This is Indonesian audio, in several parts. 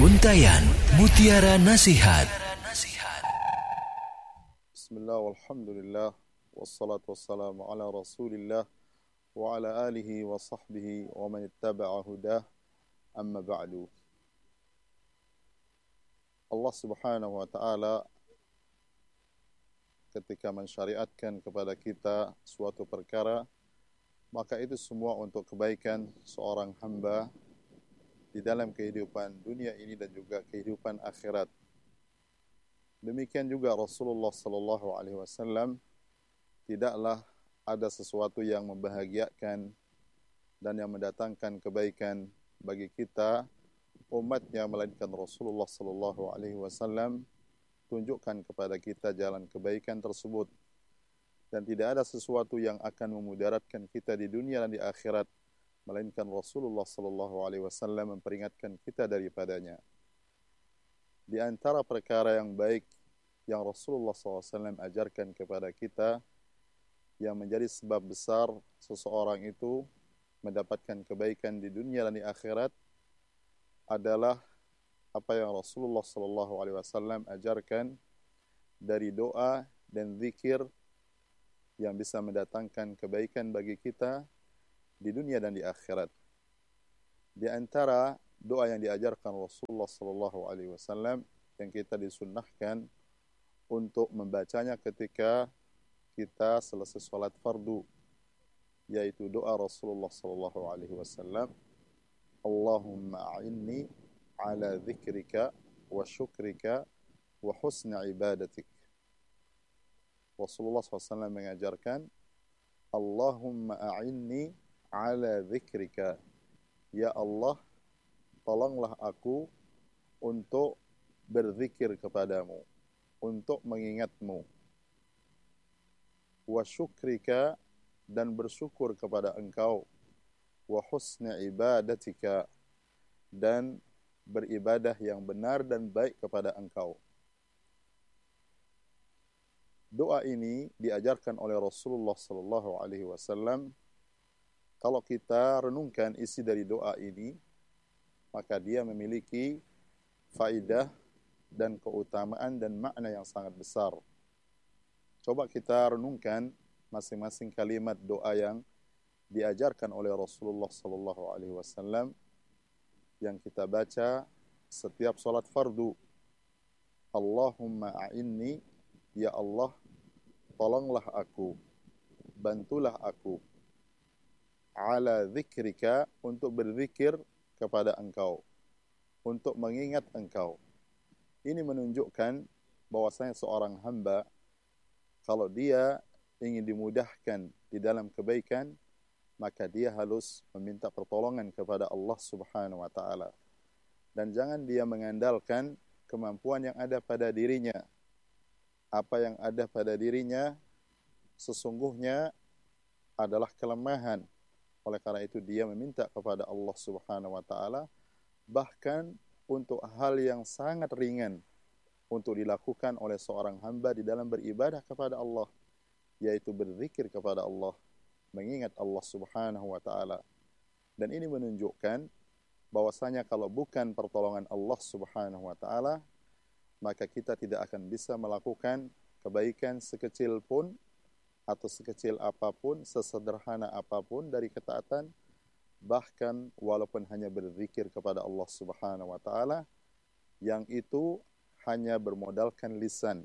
Untayan Mutiara Nasihat. Bismillah walhamdulillah wassalatu wassalamu ala rasulillah wa ala alihi wa sahbihi wa man ittaba'a hudah, amma ba'du. Allah subhanahu wa ta'ala ketika mensyariatkan kepada kita suatu perkara, maka itu semua untuk kebaikan seorang hamba di dalam kehidupan dunia ini dan juga kehidupan akhirat. Demikian juga Rasulullah sallallahu alaihi wasallam, tidaklah ada sesuatu yang membahagiakan dan yang mendatangkan kebaikan bagi kita umatnya melainkan Rasulullah sallallahu alaihi wasallam tunjukkan kepada kita jalan kebaikan tersebut, dan tidak ada sesuatu yang akan memudaratkan kita di dunia dan di akhirat melainkan Rasulullah sallallahu alaihi wasallam memperingatkan kita daripadanya. Di antara perkara yang baik yang Rasulullah SAW ajarkan kepada kita, yang menjadi sebab besar seseorang itu mendapatkan kebaikan di dunia dan di akhirat, adalah apa yang Rasulullah SAW ajarkan dari doa dan zikir yang bisa mendatangkan kebaikan bagi kita di dunia dan di akhirat. Di antara doa yang diajarkan Rasulullah SAW yang kita disunnahkan untuk membacanya ketika kita selesai salat fardu, yaitu doa Rasulullah SAW, Allahumma a'inni ala dzikrika wa syukrika wa husna ibadatik. Rasulullah SAW mengajarkan, Allahumma a'inni ala dzikrika, ya Allah, tolonglah aku untuk berzikir kepadamu, untuk mengingatmu. Wa syukrika, dan bersyukur kepada engkau. Wa husna ibadatika, dan beribadah yang benar dan baik kepada engkau. Doa ini diajarkan oleh Rasulullah sallallahu alaihi wasallam. Kalau kita renungkan isi dari doa ini, maka dia memiliki faidah dan keutamaan dan makna yang sangat besar. Coba kita renungkan masing-masing kalimat doa yang diajarkan oleh Rasulullah sallallahu alaihi wasallam yang kita baca setiap salat fardu. Allahumma a'inni, ya Allah, tolonglah aku, bantulah aku, ala dzikrika, untuk berzikir kepada engkau, untuk mengingat engkau. Ini menunjukkan bahwasanya seorang hamba, kalau dia ingin dimudahkan di dalam kebaikan, maka dia harus meminta pertolongan kepada Allah subhanahu wa ta'ala. Dan jangan dia mengandalkan kemampuan yang ada pada dirinya. Apa yang ada pada dirinya sesungguhnya adalah kelemahan. Oleh karena itu dia meminta kepada Allah subhanahu wa ta'ala, bahkan untuk hal yang sangat ringan untuk dilakukan oleh seorang hamba di dalam beribadah kepada Allah, yaitu berzikir kepada Allah, mengingat Allah subhanahu wa ta'ala. Dan ini menunjukkan bahwasanya kalau bukan pertolongan Allah subhanahu wa ta'ala, maka kita tidak akan bisa melakukan kebaikan sekecil pun atau sekecil apapun, sesederhana apapun dari ketaatan, bahkan walaupun hanya berzikir kepada Allah subhanahu wa ta'ala, yang itu hanya bermodalkan lisan.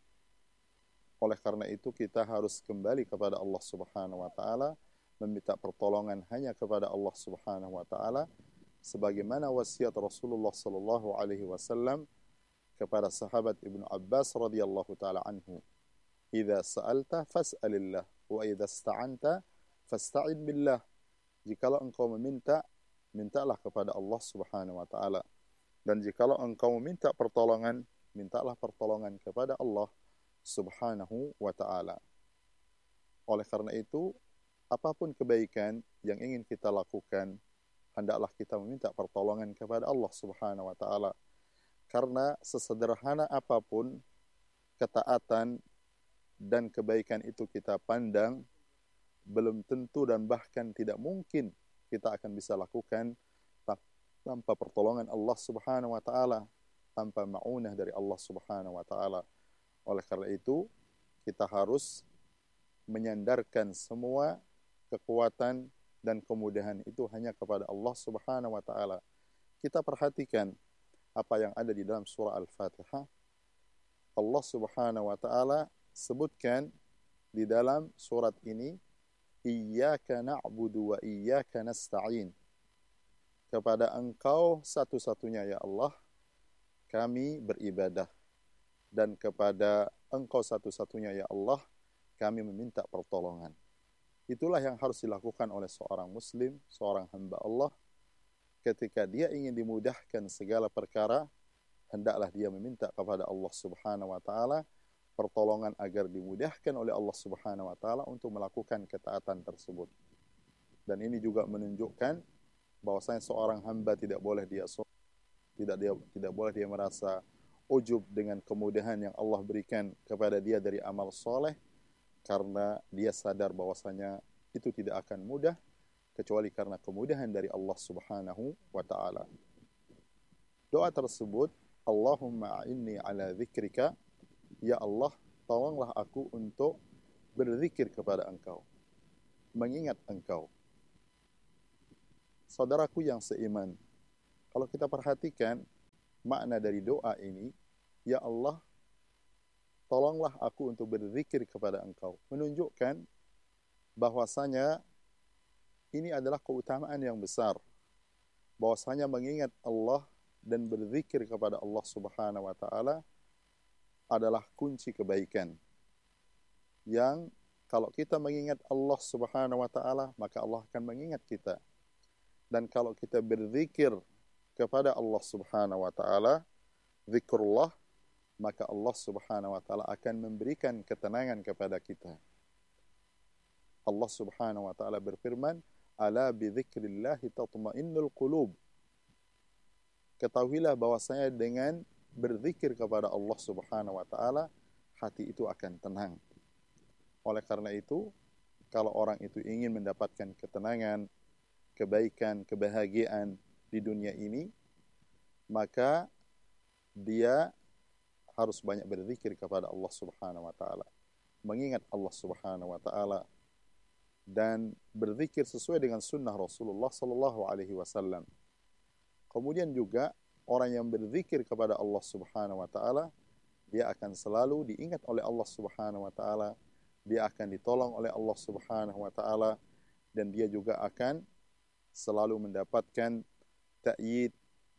Oleh karena itu kita harus kembali kepada Allah subhanahu wa ta'ala, meminta pertolongan hanya kepada Allah subhanahu wa ta'ala, sebagaimana wasiat Rasulullah sallallahu alaihi wasallam kepada sahabat Ibnu Abbas radhiyallahu ta'ala anhu. Idza sa'alta fas'alillah wa idza ista'anta fasta'in billah. Jikalau engkau meminta, mintalah kepada Allah subhanahu wa ta'ala. Dan jikalau engkau meminta pertolongan, mintalah pertolongan kepada Allah subhanahu wa ta'ala. Oleh karena itu, apapun kebaikan yang ingin kita lakukan, hendaklah kita meminta pertolongan kepada Allah subhanahu wa ta'ala. Karena sesederhana apapun ketaatan dan kebaikan itu kita pandang, belum tentu dan bahkan tidak mungkin kita akan bisa lakukan tanpa pertolongan Allah Subhanahu wa taala, tanpa ma'unah dari Allah Subhanahu wa taala. Oleh karena itu, kita harus menyandarkan semua kekuatan dan kemudahan itu hanya kepada Allah Subhanahu wa taala. Kita perhatikan apa yang ada di dalam surah Al-Fatihah. Allah Subhanahu wa taala sebutkan di dalam surat ini, Iyyaka na'budu wa iyyaka nasta'in. Kepada Engkau satu-satunya ya Allah kami beribadah, dan kepada Engkau satu-satunya ya Allah kami meminta pertolongan. Itulah yang harus dilakukan oleh seorang muslim, seorang hamba Allah. Ketika dia ingin dimudahkan segala perkara, hendaklah dia meminta kepada Allah Subhanahu wa taala pertolongan agar dimudahkan oleh Allah Subhanahu wa taala untuk melakukan ketaatan tersebut. Dan ini juga menunjukkan bahwasanya seorang hamba tidak boleh dia merasa ujub dengan kemudahan yang Allah berikan kepada dia dari amal soleh, karena dia sadar bahwasanya itu tidak akan mudah kecuali karena kemudahan dari Allah Subhanahu wa taala. Doa tersebut, Allahumma a'inni ala dzikrika, ya Allah, tolonglah aku untuk berzikir kepada Engkau, mengingat Engkau. Saudaraku yang seiman, kalau kita perhatikan makna dari doa ini, ya Allah, tolonglah aku untuk berzikir kepada Engkau, menunjukkan bahwasanya ini adalah keutamaan yang besar, bahwasanya mengingat Allah dan berzikir kepada Allah Subhanahu wa taala adalah kunci kebaikan. Yang kalau kita mengingat Allah Subhanahu wa taala, maka Allah akan mengingat kita. Dan kalau kita berzikir kepada Allah Subhanahu wa taala, zikrullah, maka Allah Subhanahu wa taala akan memberikan ketenangan kepada kita. Allah Subhanahu wa taala berfirman, "Ala bi dzikrillah tatma'innul qulub." Ketahuilah bahwasanya dengan berzikir kepada Allah Subhanahu wa taala, hati itu akan tenang. Oleh karena itu, kalau orang itu ingin mendapatkan ketenangan, kebaikan, kebahagiaan di dunia ini, maka dia harus banyak berzikir kepada Allah Subhanahu wa taala, mengingat Allah Subhanahu wa taala, dan berzikir sesuai dengan sunnah Rasulullah sallallahu alaihi wasallam. Kemudian juga orang yang berzikir kepada Allah Subhanahu wa taala, dia akan selalu diingat oleh Allah Subhanahu wa taala, dia akan ditolong oleh Allah Subhanahu wa taala, dan dia juga akan selalu mendapatkan ta'yid,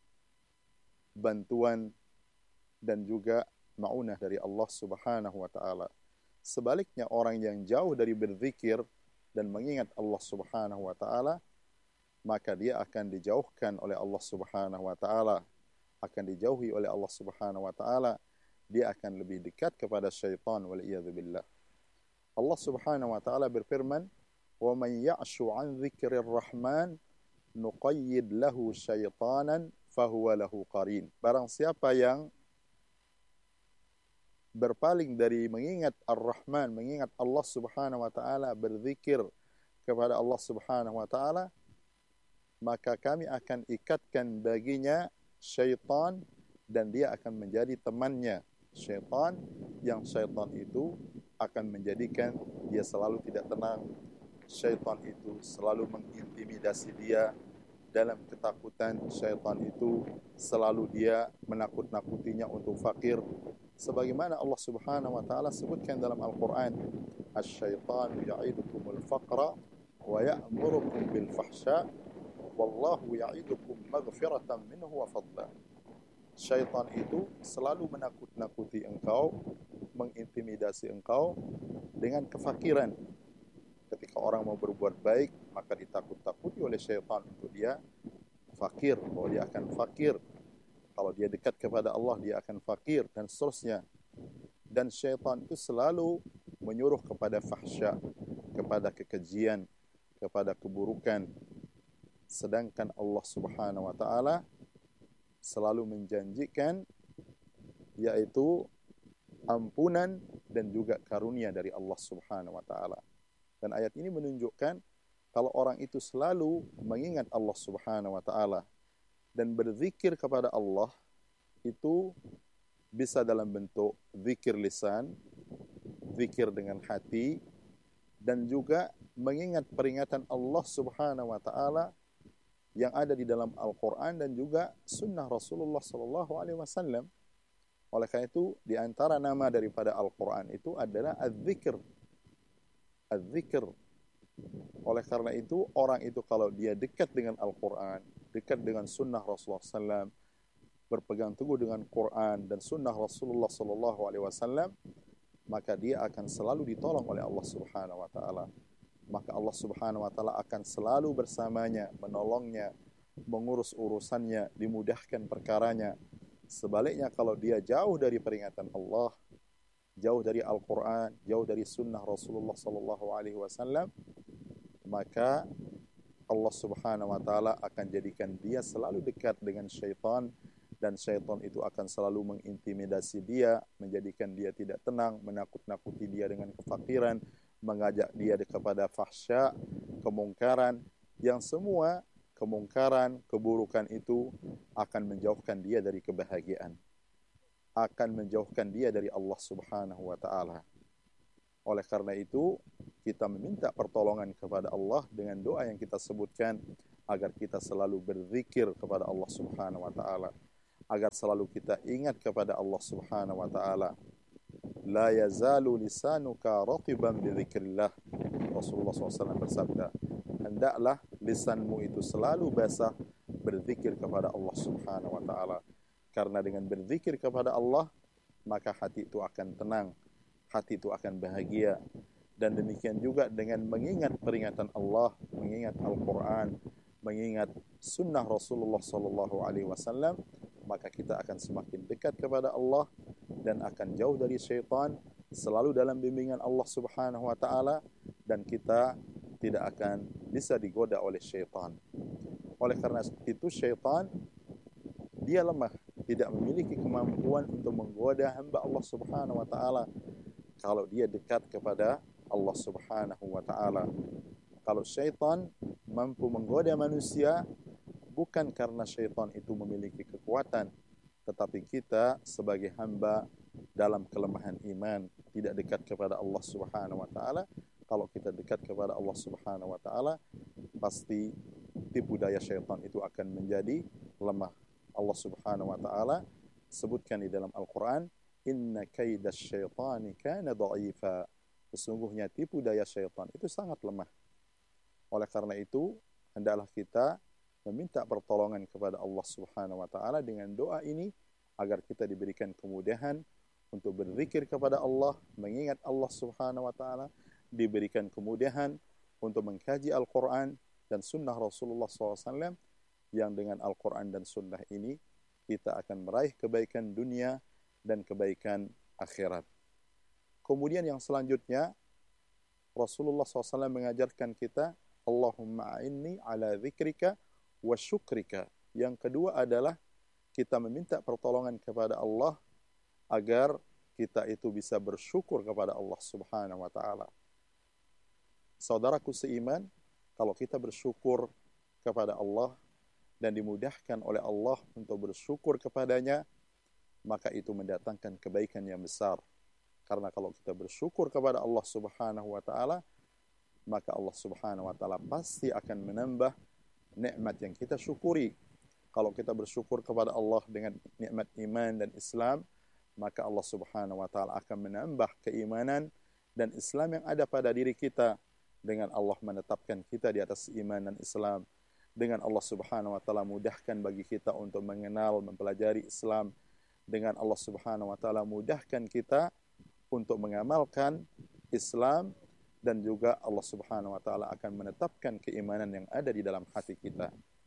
bantuan, dan juga ma'unah dari Allah Subhanahu wa taala. Sebaliknya, orang yang jauh dari berzikir dan mengingat Allah Subhanahu wa taala, maka dia akan dijauhkan oleh Allah Subhanahu wa taala, akan dijauhi oleh Allah Subhanahu wa taala, dia akan lebih dekat kepada syaitan, wal iyadzu billah. Allah Subhanahu wa taala berfirman, "Wa man ya'shu 'an dzikrir rahman nuqayyid lahu syaitanan fahuwa lahu qarin." Barang siapa yang berpaling dari mengingat Ar-Rahman, mengingat Allah Subhanahu wa taala, berzikir kepada Allah Subhanahu wa taala, maka kami akan ikatkan baginya syaitan, dan dia akan menjadi temannya syaitan, yang syaitan itu akan menjadikan dia selalu tidak tenang. Syaitan itu selalu mengintimidasi dia dalam ketakutan. Syaitan itu selalu dia menakut-nakutinya untuk fakir. Sebagaimana Allah Subhanahu wa taala sebutkan dalam Al-Qur'an, "Asy-syaitanu ya'idukumul faqra wa ya'murukum bil fahsya wallahu ya'idukum maghfiratan minhu wa fadla." Syaitan itu selalu menakut-nakuti engkau, mengintimidasi engkau dengan kefakiran. Ketika orang mau berbuat baik, maka ditakut-takuti oleh syaitan untuk dia fakir, bahwa dia akan fakir. Kalau dia dekat kepada Allah, dia akan fakir, dan seterusnya. Dan syaitan itu selalu menyuruh kepada fahsya, kepada kekejian, kepada keburukan. Sedangkan Allah Subhanahu wa taala selalu menjanjikan, yaitu ampunan dan juga karunia dari Allah Subhanahu wa taala. Dan ayat ini menunjukkan kalau orang itu selalu mengingat Allah Subhanahu wa taala, Dan berzikir kepada Allah itu bisa dalam bentuk zikir lisan, zikir dengan hati, dan juga mengingat peringatan Allah Subhanahu wa taala yang ada di dalam Al-Qur'an dan juga sunnah Rasulullah sallallahu alaihi wasallam. Oleh karena itu, di antara nama daripada Al-Qur'an itu adalah az-zikr. Az-zikr. Oleh karena itu, orang itu kalau dia dekat dengan Al-Qur'an, dekat dengan sunnah Rasulullah sallallahu berpegang teguh dengan Quran dan sunnah Rasulullah sallallahu alaihi wasallam, maka dia akan selalu ditolong oleh Allah Subhanahu wa taala. Maka Allah Subhanahu wa taala akan selalu bersamanya, menolongnya, mengurus urusannya, dimudahkan perkaranya. Sebaliknya kalau dia jauh dari peringatan Allah, jauh dari Al-Qur'an, jauh dari sunnah Rasulullah sallallahu alaihi wasallam, maka Allah Subhanahu wa taala akan jadikan dia selalu dekat dengan syaitan, dan syaitan itu akan selalu mengintimidasi dia, menjadikan dia tidak tenang, menakut-nakuti dia dengan kefakiran, mengajak dia kepada fahsya, kemungkaran, yang semua kemungkaran, keburukan itu akan menjauhkan dia dari kebahagiaan, akan menjauhkan dia dari Allah Subhanahu wa taala. Oleh karena itu, kita meminta pertolongan kepada Allah dengan doa yang kita sebutkan, agar kita selalu berzikir kepada Allah Subhanahu wa taala, agar selalu kita ingat kepada Allah Subhanahu wa taala. La yazalu lisanuka ratiban bi dzikrillah. Rasulullah SAW bersabda, hendaklah lisanmu itu selalu basah berzikir kepada Allah Subhanahu wa taala. Karena dengan berzikir kepada Allah, maka hati itu akan tenang, hati itu akan bahagia. Dan demikian juga dengan mengingat peringatan Allah, mengingat Al-Qur'an, mengingat sunnah Rasulullah sallallahu alaihi wasallam, maka kita akan semakin dekat kepada Allah dan akan jauh dari syaitan, selalu dalam bimbingan Allah Subhanahu wa taala, dan kita tidak akan bisa digoda oleh syaitan. Oleh karena itu, syaitan dia lemah, tidak memiliki kemampuan untuk menggoda hamba Allah Subhanahu wa taala kalau dia dekat kepada Allah Subhanahu wa taala. Kalau syaitan mampu menggoda manusia, bukan karena syaitan itu memiliki kekuatan, tetapi kita sebagai hamba dalam kelemahan iman, tidak dekat kepada Allah Subhanahu wa taala. Kalau kita dekat kepada Allah Subhanahu wa taala, pasti tipu daya syaitan itu akan menjadi lemah. Allah Subhanahu wa taala sebutkan di dalam Al-Qur'an, inna kaidash syaitani kana dha'ifa. Sesungguhnya tipu daya syaitan itu sangat lemah. Oleh karena itu, hendaklah kita meminta pertolongan kepada Allah Subhanahu wa taala dengan doa ini, agar kita diberikan kemudahan untuk berzikir kepada Allah, mengingat Allah Subhanahu wa taala, diberikan kemudahan untuk mengkaji Al-Qur'an dan sunnah Rasulullah SAW, yang dengan Al-Qur'an dan sunnah ini kita akan meraih kebaikan dunia dan kebaikan akhirat. Kemudian yang selanjutnya, Rasulullah SAW mengajarkan kita, Allahumma a'inni ala dzikrika wa syukrika. Yang kedua adalah kita meminta pertolongan kepada Allah agar kita itu bisa bersyukur kepada Allah Subhanahu wa taala. Saudaraku seiman, kalau kita bersyukur kepada Allah dan dimudahkan oleh Allah untuk bersyukur kepadanya, maka itu mendatangkan kebaikan yang besar. Karena kalau kita bersyukur kepada Allah Subhanahu wa taala, maka Allah Subhanahu wa taala pasti akan menambah nikmat yang kita syukuri. Kalau kita bersyukur kepada Allah dengan nikmat iman dan Islam, maka Allah Subhanahu wa taala akan menambah keimanan dan Islam yang ada pada diri kita, dengan Allah menetapkan kita di atas iman dan Islam, dengan Allah Subhanahu wa taala mudahkan bagi kita untuk mengenal, mempelajari Islam, dengan Allah Subhanahu wa taala mudahkan kita untuk mengamalkan Islam, dan juga Allah Subhanahu wa taala akan menetapkan keimanan yang ada di dalam hati kita.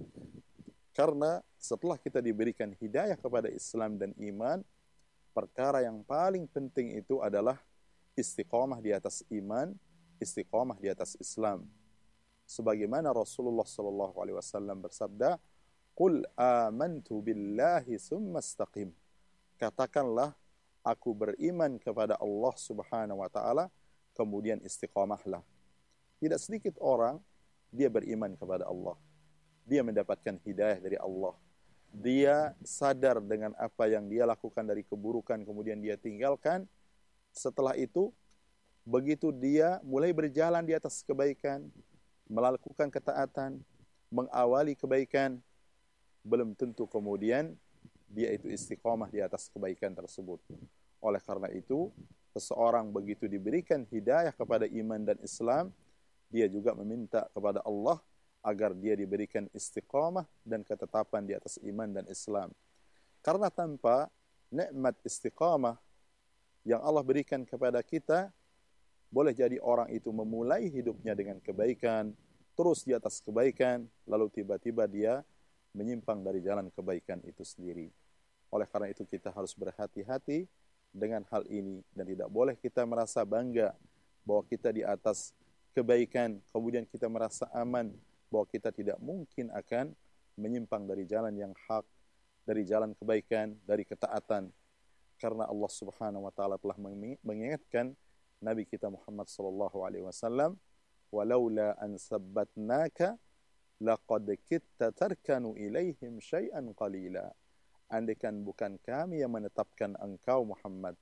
Karena setelah kita diberikan hidayah kepada Islam dan iman, perkara yang paling penting itu adalah istiqamah di atas iman, istiqamah di atas Islam. Sebagaimana Rasulullah sallallahu alaihi wasallam bersabda, "Qul amantu billahi tsumma istaqim." Katakanlah, aku beriman kepada Allah Subhanahu wa taala, kemudian istiqamahlah. Tidak sedikit orang dia beriman kepada Allah, dia mendapatkan hidayah dari Allah, dia sadar dengan apa yang dia lakukan dari keburukan, kemudian dia tinggalkan. Setelah itu, begitu dia mulai berjalan di atas kebaikan, melakukan ketaatan, mengawali kebaikan, belum tentu kemudian dia itu istiqomah di atas kebaikan tersebut. Oleh karena itu, seseorang begitu diberikan hidayah kepada iman dan Islam, dia juga meminta kepada Allah agar dia diberikan istiqamah dan ketetapan di atas iman dan Islam. Karena tanpa nikmat istiqamah yang Allah berikan kepada kita, boleh jadi orang itu memulai hidupnya dengan kebaikan, terus di atas kebaikan, lalu tiba-tiba dia menyimpang dari jalan kebaikan itu sendiri. Oleh karena itu kita harus berhati-hati dengan hal ini, dan tidak boleh kita merasa bangga bahwa kita di atas kebaikan, kemudian kita merasa aman bahwa kita tidak mungkin akan menyimpang dari jalan yang hak, dari jalan kebaikan, dari ketaatan. Karena Allah Subhanahu wa taala telah mengingatkan Nabi kita Muhammad sallallahu alaihi wasallam, "Walaula an sabbatnaka laqad kitta tarkanu ilaihim syai'an qalila." Andaikan bukan kami yang menetapkan engkau Muhammad,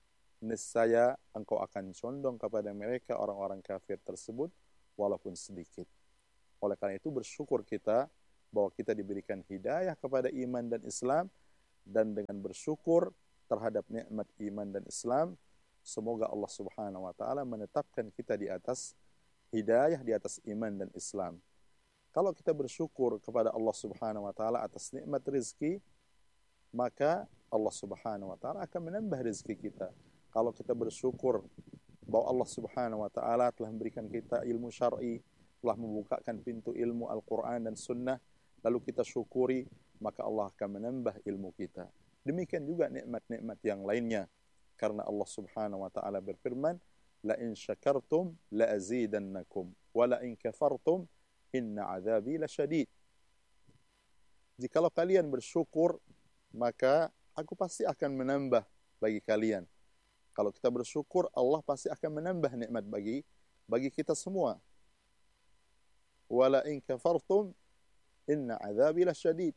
niscaya engkau akan condong kepada mereka orang-orang kafir tersebut walaupun sedikit. Oleh karena itu bersyukur kita bahwa kita diberikan hidayah kepada iman dan Islam, dan dengan bersyukur terhadap nikmat iman dan Islam, semoga Allah Subhanahu wa taala menetapkan kita di atas hidayah, di atas iman dan Islam. Kalau kita bersyukur kepada Allah Subhanahu wa taala atas nikmat rezeki, maka Allah Subhanahu wa taala akan menambah rezeki kita. Kalau kita bersyukur bahwa Allah Subhanahu wa taala telah memberikan kita ilmu syar'i, telah membukakan pintu ilmu Al-Quran dan Sunnah, lalu kita syukuri, maka Allah akan menambah ilmu kita. Demikian juga nikmat-nikmat yang lainnya. Karena Allah Subhanahu wa taala berfirman, "La in syakartum la azidannakum wa la in kafartum inna 'adzabi lasyadid." Jikalau kalian bersyukur, maka aku pasti akan menambah bagi kalian. Kalau kita bersyukur, Allah pasti akan menambah nikmat bagi kita semua. Wala in kafartum inna 'adzabi lasyadid.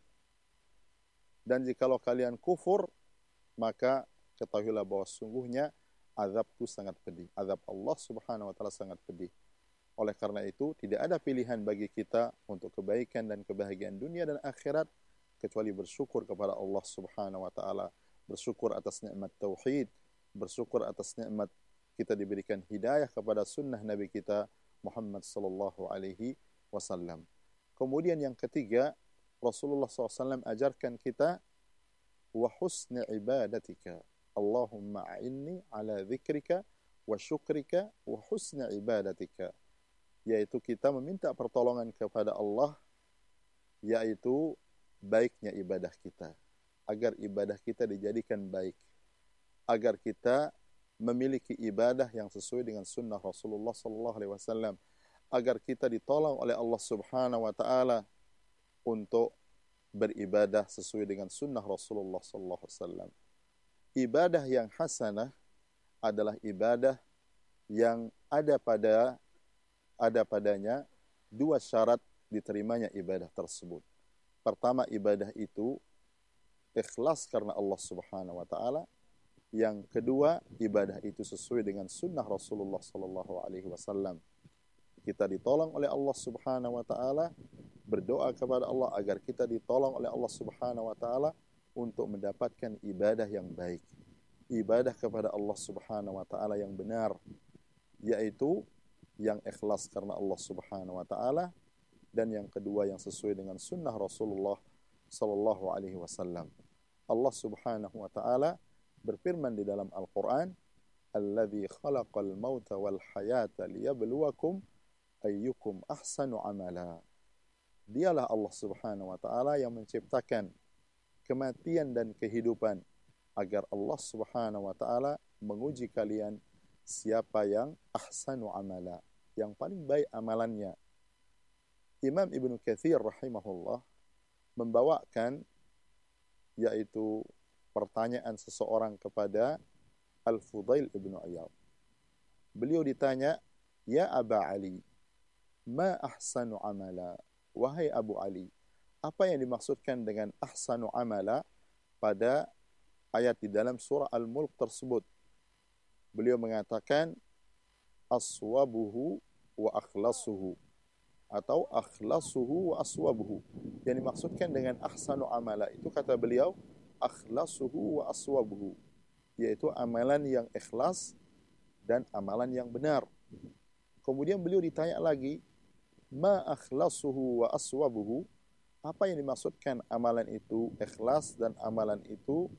Dan jikalau kalian kufur, maka ketahuilah bahwa sungguhnya azabku sangat pedih. Azab Allah Subhanahu wa taala sangat pedih. Oleh karena itu, tidak ada pilihan bagi kita untuk kebaikan dan kebahagiaan dunia dan akhirat kecuali bersyukur kepada Allah Subhanahu wa taala, bersyukur atas nikmat tauhid, bersyukur atas nikmat kita diberikan hidayah kepada sunnah Nabi kita Muhammad sallallahu alaihi wasallam. Kemudian yang ketiga, Rasulullah SAW ajarkan kita wa husni ibadatika. Allahumma a'inni ala dzikrika wa syukrika wa husni ibadatika. Yaitu kita meminta pertolongan kepada Allah, yaitu baiknya ibadah kita, agar ibadah kita dijadikan baik, agar kita memiliki ibadah yang sesuai dengan sunnah Rasulullah SAW, agar kita ditolong oleh Allah Subhanahu wa taala untuk beribadah sesuai dengan sunnah Rasulullah SAW. Ibadah yang hasanah adalah ibadah yang ada padanya dua syarat diterimanya ibadah tersebut. Pertama, ibadah itu ikhlas karena Allah Subhanahu wa taala. Yang kedua, ibadah itu sesuai dengan sunnah Rasulullah sallallahu alaihi wasallam. Kita ditolong oleh Allah Subhanahu wa taala, berdoa kepada Allah agar kita ditolong oleh Allah Subhanahu wa taala untuk mendapatkan ibadah yang baik. Ibadah kepada Allah Subhanahu wa taala yang benar, yaitu yang ikhlas karena Allah Subhanahu wa taala, dan yang kedua yang sesuai dengan sunnah Rasulullah sallallahu alaihi wasallam. Allah Subhanahu wa taala berfirman di dalam Al-Qur'an, "Alladzi khalaqal mauta wal hayata liyabluwakum ayyukum ahsanu amala." Dialah Allah Subhanahu wa taala yang menciptakan kematian dan kehidupan agar Allah Subhanahu wa taala menguji kalian siapa yang ahsanu amala, yang paling baik amalannya. Imam Ibnu Katsir rahimahullah membawakan yaitu pertanyaan seseorang kepada Al-Fudail ibnu Iyad. Beliau ditanya, "Ya Aba Ali, ma ahsanu amala?" Wahai Abu Ali, apa yang dimaksudkan dengan ahsanu amala pada ayat di dalam surah Al-Mulk tersebut. Beliau mengatakan aswabuhu wa akhlasuhu atau akhlasuhu wa aswabuhu. Yang dimaksudkan dengan ahsanu amala itu kata beliau akhlasuhu wa aswabuhu, yaitu amalan yang ikhlas dan amalan yang benar. Kemudian beliau ditanya lagi, ma akhlasuhu wa aswabuhu, apa yang dimaksudkan amalan itu ikhlas dan amalan itu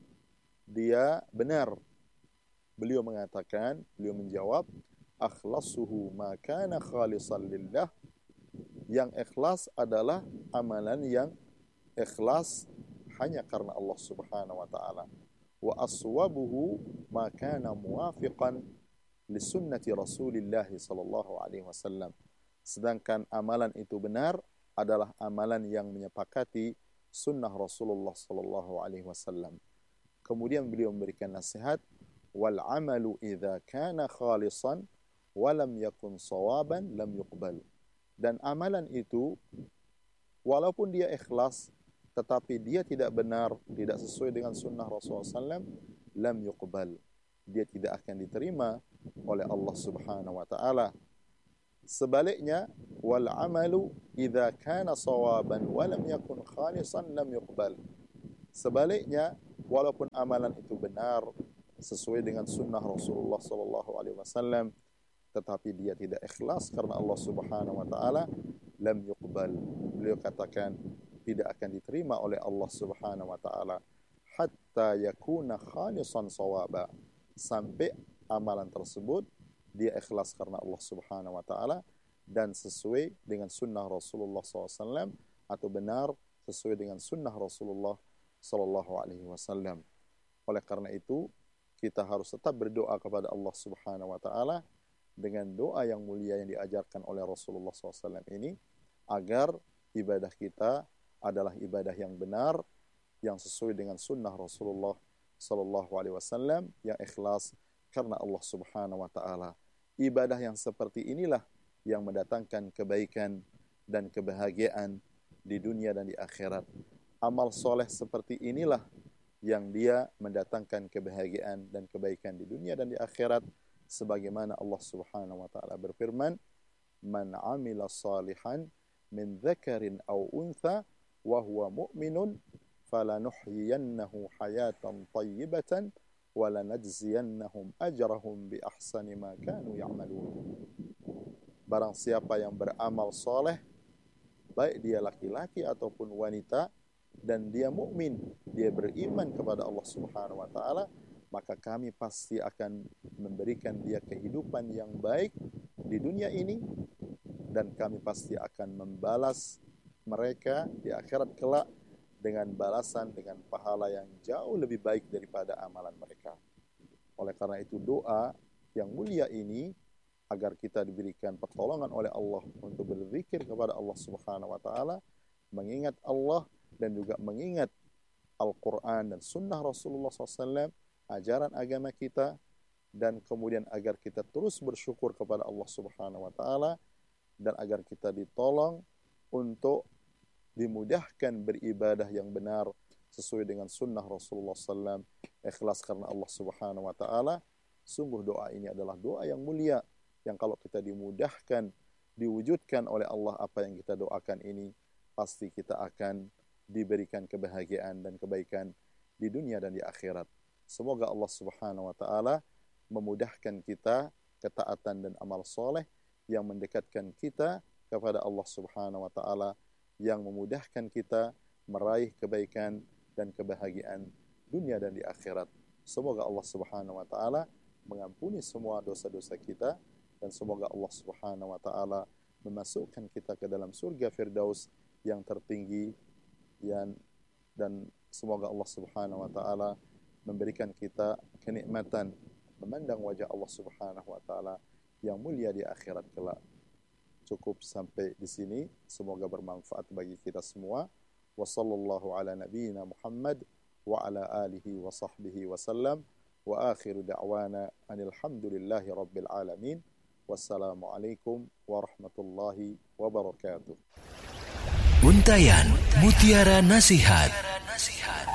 dia benar. Beliau mengatakan, beliau menjawab, akhlasuhu ma kana khalisan lillah. Yang ikhlas adalah amalan yang ikhlas hanya karena Allah Subhanahu wa taala. Wa aswabuhu ma kana muwafiqan li sunnati Rasulillah sallallahu alaihi wasallam. Sedangkan amalan itu benar adalah amalan yang menyepakati sunnah Rasulullah sallallahu alaihi wasallam. Kemudian beliau memberikan nasihat, wal amalu idza kana khalisan wa lam yakun sawaban lam yuqbal. Dan amalan itu walaupun dia ikhlas tetapi dia tidak benar, tidak sesuai dengan sunnah Rasulullah SAW, lam yuqbal, dia tidak akan diterima oleh Allah Subhanahu wa taala. Sebaliknya, wal amalu idza kana sawaban wa lam yakun khalisan lam yuqbal. Sebaliknya, walaupun amalan itu benar sesuai dengan sunnah Rasulullah sallallahu alaihi wasallam, tetapi dia tidak ikhlas karena Allah Subhanahu wa taala, lam yuqbal. Beliau katakan tidak akan diterima oleh Allah Subhanahu wa taala hatta yakuna khalisan sawaba, sampai amalan tersebut dia ikhlas karena Allah Subhanahu wa taala dan sesuai dengan sunnah Rasulullah SAW atau benar sesuai dengan sunnah Rasulullah sallallahu alaihi wasallam. Oleh karena itu, kita harus tetap berdoa kepada Allah Subhanahu wa taala dengan doa yang mulia yang diajarkan oleh Rasulullah SAW ini, agar ibadah kita adalah ibadah yang benar, yang sesuai dengan sunnah Rasulullah sallallahu alaihi wasallam, yang ikhlas karena Allah Subhanahu wa taala. Ibadah yang seperti inilah yang mendatangkan kebaikan dan kebahagiaan di dunia dan di akhirat. Amal soleh seperti inilah yang dia mendatangkan kebahagiaan dan kebaikan di dunia dan di akhirat, sebagaimana Allah Subhanahu wa taala berfirman, man 'amila salihan min dzakarin aw untha wa huwa mu'minun falanuhyiyannahu hayatan thayyibatan wa lanajziyannahum ajrahum bi ahsani ma kanu ya'malun. Barang siapa yang beramal soleh, baik dia laki-laki ataupun wanita, dan dia mukmin, dia beriman kepada Allah Subhanahu wa taala, maka kami pasti akan memberikan dia kehidupan yang baik di dunia ini, dan kami pasti akan membalas mereka di akhirat kelak dengan balasan, dengan pahala yang jauh lebih baik daripada amalan mereka. Oleh karena itu, doa yang mulia ini agar kita diberikan pertolongan oleh Allah untuk berzikir kepada Allah Subhanahu wa taala, mengingat Allah dan juga mengingat Al-Quran dan Sunnah Rasulullah SAW, ajaran agama kita, dan kemudian agar kita terus bersyukur kepada Allah Subhanahu wa taala, dan agar kita ditolong untuk dimudahkan beribadah yang benar sesuai dengan Sunnah Rasulullah SAW, ikhlas karena Allah Subhanahu wa taala. Sungguh doa ini adalah doa yang mulia, yang kalau kita dimudahkan, diwujudkan oleh Allah apa yang kita doakan ini, pasti kita akan diberikan kebahagiaan dan kebaikan di dunia dan di akhirat. Semoga Allah Subhanahu wa taala memudahkan kita ketaatan dan amal soleh yang mendekatkan kita kepada Allah Subhanahu wa taala, yang memudahkan kita meraih kebaikan dan kebahagiaan dunia dan di akhirat. Semoga Allah Subhanahu wa taala mengampuni semua dosa-dosa kita, dan semoga Allah Subhanahu wa taala memasukkan kita ke dalam surga Firdaus yang tertinggi, dan semoga Allah Subhanahu wa taala memberikan kita kenikmatan memandang wajah Allah Subhanahu wa taala yang mulia di akhirat kelak. Cukup sampai di sini, semoga bermanfaat bagi kita semua. Wa sallallahu ala nabiyyina Muhammad wa ala alihi wa sahbihi wa sallam, wa akhiru da'wana anil hamdulillahi rabbil alamin. Wassalamualaikum warahmatullahi wabarakatuh. Untayan Mutiara Nasihat.